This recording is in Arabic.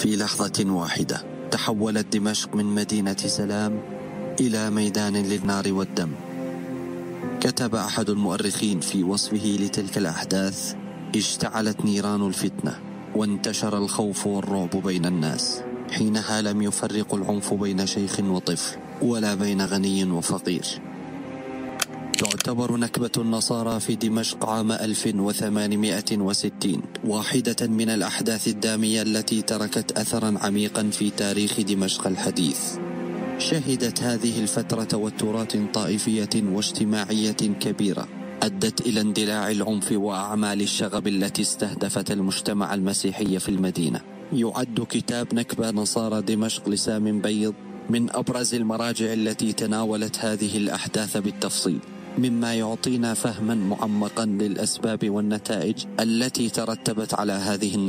في لحظة واحدة تحولت دمشق من مدينة سلام إلى ميدان للنار والدم. كتب أحد المؤرخين في وصفه لتلك الأحداث: اشتعلت نيران الفتنة وانتشر الخوف والرعب بين الناس. حينها لم يفرق العنف بين شيخ وطفل ولا بين غني وفقير. تعتبر نكبة النصارى في دمشق عام 1860 واحدة من الأحداث الدامية التي تركت أثرا عميقا في تاريخ دمشق الحديث. شهدت هذه الفترة توترات طائفية واجتماعية كبيرة أدت إلى اندلاع العنف وأعمال الشغب التي استهدفت المجتمع المسيحي في المدينة. يعد كتاب نكبة نصارى دمشق لسام بيض من أبرز المراجع التي تناولت هذه الأحداث بالتفصيل، مما يعطينا فهما معمقا للأسباب والنتائج التي ترتبت على هذه النكبة.